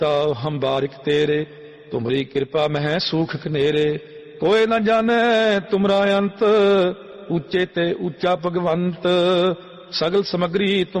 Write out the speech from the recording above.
ताव हम बारिक तेरे, तुमरी कृपा मह सूख कनेरे। कोई न जाने तुमरा अंत, ऊंचे ते ऊंचा भगवंत। सगल समग्री